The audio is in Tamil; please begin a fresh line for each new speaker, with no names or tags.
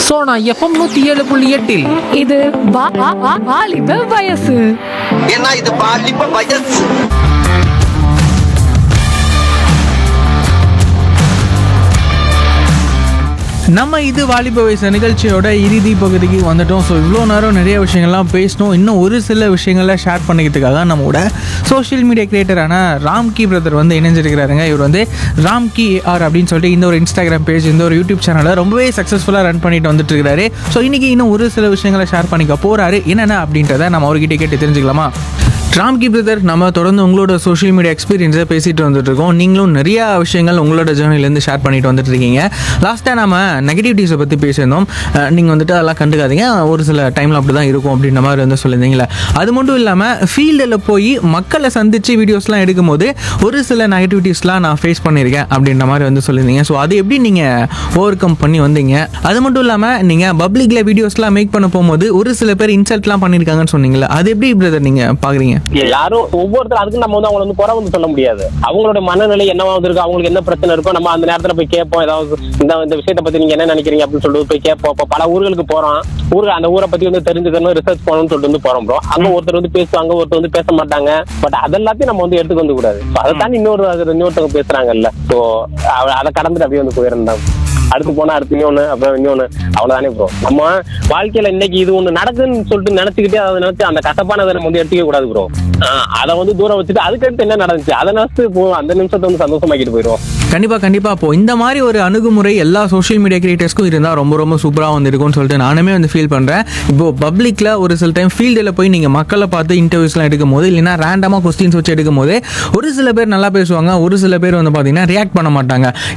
சோனா எஃப்எம் 107.8
இது வாலிப வயசு.
ஏன்னா இது பாலிப்ப வயசு.
நம்ம இது வாலிப வயசு நிகழ்ச்சியோட இறுதி பகுதிக்கு வந்துட்டோம். ஸோ இவ்வளோ நேரம் நிறைய விஷயங்கள்லாம் பேசணும். இன்னும் ஒரு சில விஷயங்களை ஷேர் பண்ணிக்கிறதுக்காக நம்மளோட சோஷியல் மீடியா கிரியேட்டரான ராம்கி பிரதர் வந்து இணைஞ்சிருக்கிறாருங்க. இவர் வந்து ராம்கி ஆர் அப்படின்னு சொல்லிட்டு இந்த ஒரு இன்ஸ்டாகிராம் பேஜ், இந்த ஒரு யூடியூப் சேனலை ரொம்பவே சக்ஸஸ்ஃபுல்லாக ரன் பண்ணிட்டு வந்துட்டு இருக்காரு. ஸோ இன்னைக்கு இன்னும் ஒரு சில விஷயங்களை ஷேர் பண்ணிக்க போறாரு. என்னென்ன அப்படின்றத நம்ம அவர்கிட்ட கேட்டு தெரிஞ்சுக்கலாமா? ராம்கி பிரதர், நம்ம தொடர்ந்து உங்களோட சோஷியல் மீடியா எக்ஸ்பீரியன்ஸை பேசிட்டு வந்துட்டு இருக்கோம். நீங்களும் நிறைய விஷயங்கள் உங்களோட ஜேர்னிலேருந்து ஷேர் பண்ணிட்டு வந்துட்டு இருக்கீங்க. லாஸ்ட்டாக நம்ம நெகட்டிவிட்டிஸை பற்றி பேசியிருந்தோம். நீங்கள் வந்துட்டு அதெல்லாம் கண்டுக்காதீங்க, ஒரு சில டைமில் அப்படி தான் இருக்கும் அப்படின்ற மாதிரி வந்து சொல்லியிருந்தீங்களே. அது மட்டும் இல்லாமல் ஃபீல்டில் போய் மக்களை சந்தித்து வீடியோஸ்லாம் எடுக்கும்போது ஒரு சில நெகட்டிவிட்டிஸ்லாம் நான் ஃபேஸ் பண்ணியிருக்கேன் அப்படின்ற மாதிரி வந்து சொல்லியிருந்தீங்க. ஸோ அது எப்படி நீங்கள் ஓவர் கம் பண்ணி வந்தீங்க? அது மட்டும் இல்லாமல் நீங்கள் பப்ளிக்கில் வீடியோஸ்லாம் மேக் பண்ண போகும்போது ஒரு சில பேர் இன்சல்ட்லாம் பண்ணியிருக்காங்கன்னு சொன்னீங்களே, அது எப்படி பிரதர் நீங்கள் பார்க்குறீங்க?
யாரும் ஒவ்வொருத்தரும் அதுக்கு நம்ம வந்து அவங்களை வந்து குறை வந்து சொல்ல முடியாது. அவங்களோட மனநிலை என்னவா இருக்கு, அவங்களுக்கு என்ன பிரச்சனை இருக்கோ நம்ம அந்த நேரத்துல போய் கேட்போம். ஏதாவது இந்த விஷயத்தை பத்தி நீங்க என்ன நினைக்கிறீங்க அப்படின்னு சொல்லிட்டு போய் கேட்போம். இப்போ பல ஊர்களுக்கு போறோம், அந்த ஊரை பத்தி வந்து தெரிஞ்சுக்கணும், ரிசர்ச் பண்ணணும்னு சொல்லிட்டு வந்து போறோம் ப்ரோ. அங்க ஒருத்தர் வந்து பேசுவாங்க, ஒருத்தர் வந்து பேச மாட்டாங்க. பட் அதெல்லாத்தையும் நம்ம வந்து எடுத்துக்க வந்து கூடாது. அதை தாண்டி இன்னொருத்தவங்க பேசுறாங்கல்ல, ஸோ அதை கடந்துட்டு அப்படியே வந்து போயிருந்தோம். அடுத்து போனா அடுத்து இன்னொன்னு, அப்புறம் இன்னொன்னு, அவ்வளவுதானே ப்ரோ. நம்ம வாழ்க்கையில இன்னைக்கு இது ஒண்ணு நடக்குன்னு சொல்லிட்டு நினைச்சுக்கிட்டே அதை நினைச்சு அந்த கசப்பானதை நம்ம வந்து எடுத்துக்க கூடாது ப்ரோ. அதை வந்து தூரம் வச்சுட்டு அதுக்கடுத்து என்ன நடந்துச்சு அதை நினைச்சு அந்த நிமிஷத்தை வந்து சந்தோஷமாக்கிட்டு போயிடுவோம்.
கண்டிப்பாக அப்போ இந்த மாதிரி ஒரு அணுகுமுறை எல்லா சோஷியல் மீடியா கிரியேட்டர்ஸ்க்கும் இருந்தால் ரொம்ப ரொம்ப சூப்பராக வந்து இருக்கும்னு சொல்லிட்டு நானுமே வந்து ஃபீல் பண்ணுறேன். இப்போது பப்ளிக்கில் ஒரு சில டைம் ஃபீல்டில் போய் நீங்கள் மக்களை பார்த்து இன்டர்வியூஸ்லாம் எடுக்கும் போது, இல்லைனா ரேண்டமாக கொஸ்டின்ஸ் வச்சு எடுக்கும் போது ஒரு சில பேர் நல்லா பேசுவாங்க, ஒரு சில பேர் வந்து பார்த்தீங்கன்னா ரியாக்ட் பண்ண மாட்டாங்க.